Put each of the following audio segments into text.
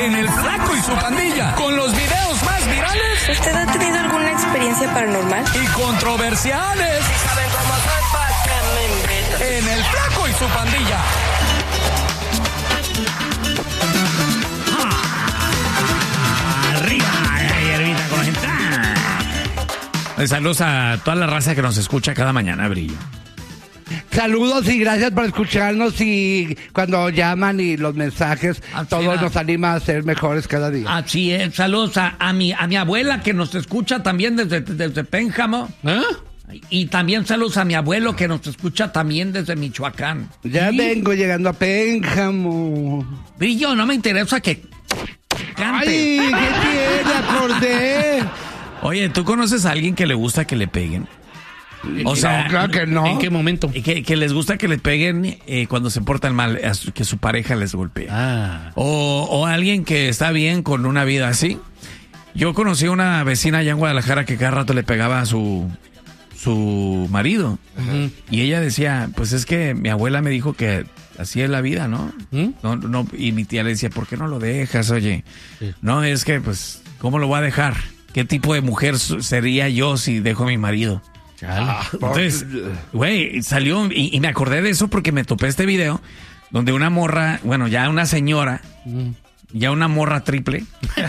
en El Flaco y su Pandilla, con los videos más virales. ¿Usted ha tenido alguna experiencia paranormal? Y controversiales. ¿Saben cómo soy? ¿Para qué me invitan? En El Flaco y su Pandilla. Arriba, hierbita con entrada. Saludos a toda la raza que nos escucha cada mañana, Brillo. Saludos y gracias por escucharnos, y cuando llaman y los mensajes, todo nos anima a ser mejores cada día. Así es, saludos a mi abuela que nos escucha también desde Pénjamo. Y también saludos a mi abuelo que nos escucha también desde Michoacán. Ya vengo llegando a Pénjamo. Brillo, no me interesa que cante. ¡Ay, qué tiene! Acordé. Oye, ¿tú conoces a alguien que le gusta que le peguen? O sea, no, claro que no. ¿En qué momento? Que les gusta que les peguen cuando se portan mal, que su pareja les golpea. O alguien que está bien con una vida así. Yo conocí a una vecina allá en Guadalajara que cada rato le pegaba a su marido. Y ella decía, pues es que mi abuela me dijo que así es la vida, ¿no? No, y mi tía le decía, ¿por qué no lo dejas, oye? Sí. No, es que, pues, ¿cómo lo voy a dejar? ¿Qué tipo de mujer sería yo si dejo a mi marido? Entonces, güey, salió y me acordé de eso porque me topé este video donde una morra, bueno, ya una señora, ya una morra triple,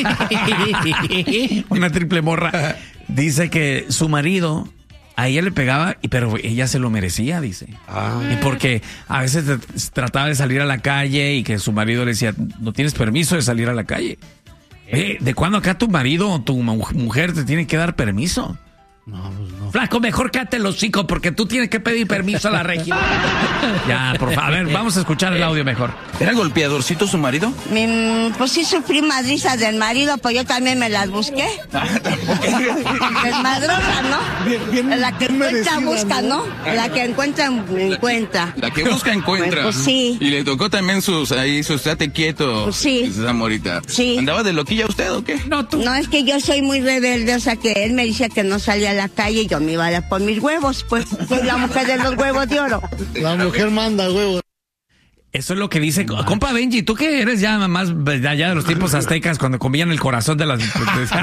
una triple morra, dice que su marido a ella le pegaba, pero ella se lo merecía, dice. Y porque a veces trataba de salir a la calle y que su marido le decía, no tienes permiso de salir a la calle. ¿De cuándo acá tu marido o tu mujer te tiene que dar permiso? No, pues no. Flaco, mejor cállate el hocico porque tú tienes que pedir permiso a la regia. Ya, por favor, a ver, vamos a escuchar el audio mejor. ¿Era golpeadorcito su marido? Pues sí sufrí madrizas del marido, pues yo también me las busqué. Desmadrosa, ¿no? Bien, la que encuentra busca, ¿no? La que encuentra, encuentra. La que busca encuentra. Pues sí. Y le tocó también sus date quieto. Pues sí. Esa amorita. Sí. ¿Andaba de loquilla usted o qué? No, tú. No, es que yo soy muy rebelde, o sea que él me decía que no salía a la calle y yo me iba a dar por mis huevos, pues soy la mujer de los huevos de oro. La mujer manda huevos. Eso es lo que dice, compa Benji, tú que eres ya más allá de los tiempos aztecas cuando comían el corazón de las de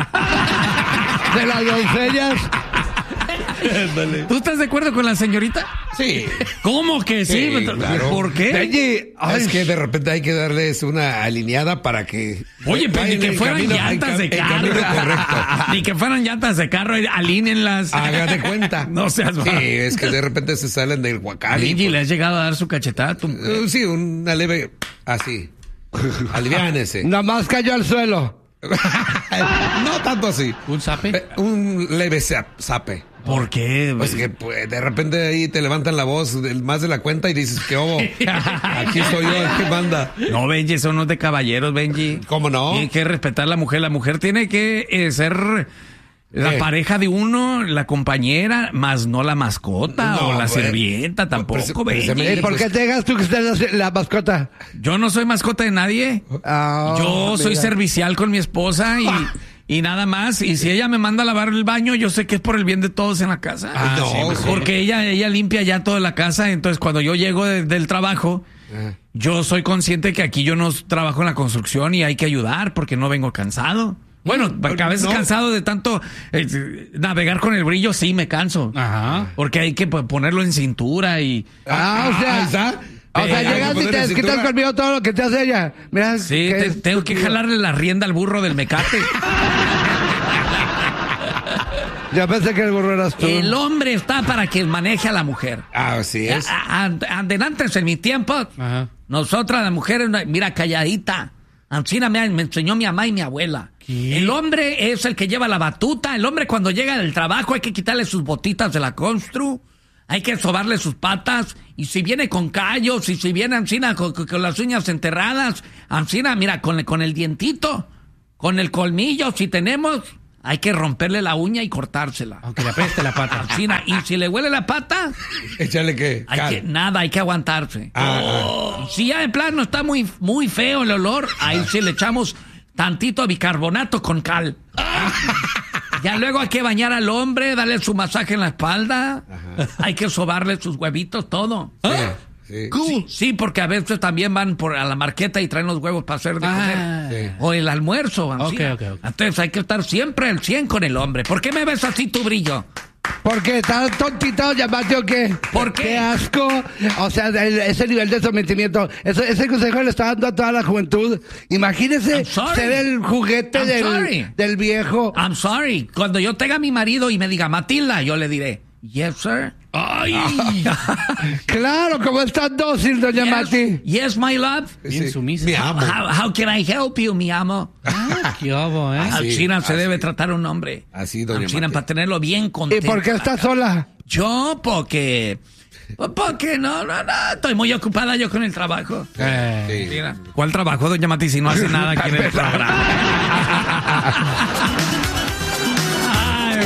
las doncellas. ¿Tú estás de acuerdo con la señorita? Sí. ¿Cómo que sí? Claro. ¿Por qué? Benji, es que de repente hay que darles una alineada para que... Oye, pero ni que fueran llantas de carro. Ni que fueran llantas de carro, alínenlas. Haga de cuenta. No seas mal. Sí, es que de repente se salen del huacal. Benji, ¿le has llegado a dar su cachetada? Sí, una leve... Así. Aliviánese. Nada más cayó al suelo. No tanto así. ¿Un zape? Un leve zape. ¿Por qué? Pues que de repente ahí te levantan la voz más de la cuenta y dices, ¿qué hubo? Aquí soy yo, ¿qué manda? No, Benji, eso no es de caballeros, Benji. ¿Cómo no? Tiene que respetar a la mujer. La mujer tiene que ser la pareja de uno, la compañera, más no la mascota o la sirvienta tampoco, Benji. ¿Por qué te dejas tú que estés la mascota? Yo no soy mascota de nadie. Yo soy servicial con mi esposa y nada más. Y si ella me manda a lavar el baño, yo sé que es por el bien de todos en la casa. Porque ella limpia ya toda la casa. Entonces, cuando yo llego del trabajo, yo soy consciente que aquí yo no trabajo en la construcción y hay que ayudar porque no vengo cansado. Bueno, a veces cansado de tanto navegar con el brillo, sí me canso. Porque hay que ponerlo en cintura y... O sea, llegas y te desquitas conmigo todo lo que te hace ella. Mira, sí, tengo que jalarle la rienda al burro del mecate. Ya pensé que el burro eras tú. El hombre está para que maneje a la mujer. Así es. Antes, en mi tiempo, nosotras las mujeres, mira, calladita. Ancina me enseñó mi mamá y mi abuela. ¿Qué? El hombre es el que lleva la batuta. El hombre cuando llega del trabajo hay que quitarle sus botitas de la constru. Hay que sobarle sus patas. Y si viene con callos, y si viene Ancina con las uñas enterradas, Ancina, mira, con el dientito, con el colmillo, si tenemos, hay que romperle la uña y cortársela. Aunque le apeste la pata. Ancina, y si le huele la pata, échale qué. Hay que aguantarse. Y si ya de plano está muy, muy feo el olor, ahí sí le echamos tantito bicarbonato con cal. Ya luego hay que bañar al hombre, darle su masaje en la espalda. Hay que sobarle sus huevitos, todo. Sí, porque a veces también van a la marqueta y traen los huevos para hacer de comer. Sí. O el almuerzo. Ok. Entonces hay que estar siempre al 100 con el hombre. ¿Por qué me ves así tu brillo? Porque estás tontito, llamaste o qué. ¿Por qué? Qué asco. O sea, ese nivel de sometimiento. Ese consejo le está dando a toda la juventud. Imagínese ser el juguete del viejo. I'm sorry. Cuando yo tenga a mi marido y me diga Matilda, yo le diré, yes, sir. ¡Ay! Claro, como es tan dócil, doña Mati. Yes, my love. Bien sumisa. Mi amo. How can I help you, mi amo? ¡Qué obo, Al China se debe tratar un hombre. Así, doña China, Mati. para tenerlo bien contento. ¿Y por qué está sola? Yo, porque no, estoy muy ocupada yo con el trabajo. Sí. Mira, ¿cuál trabajo, doña Mati, si no hace nada aquí en el programa? Ay,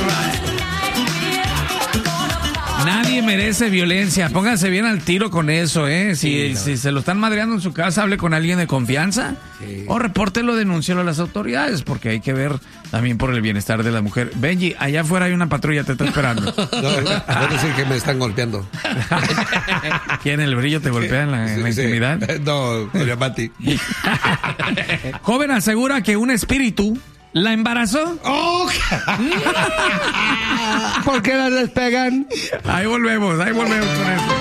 nadie merece violencia. Póngase bien al tiro con eso, ¿eh? Si se lo están madreando en su casa, hable con alguien de confianza. Sí. O repórtelo, denúncialo a las autoridades, porque hay que ver también por el bienestar de la mujer. Benji, allá afuera hay una patrulla, te está esperando. No, voy a decir que me están golpeando. ¿Quién, el brillo te golpea en la intimidad? No, doña Mati. Joven asegura que un espíritu la embarazó. ¡Oh! ¿Por qué la despegan? Ahí volvemos con eso.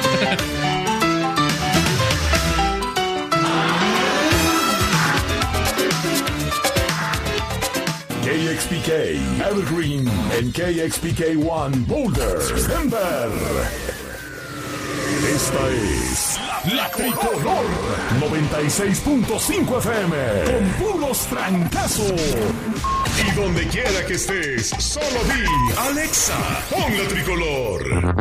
KXPK Evergreen en KXPK1 Boulder, Denver. Esta es La Tricolor 96.5 FM con puros trancazos. Y donde quiera que estés, solo di Alexa, pon La Tricolor.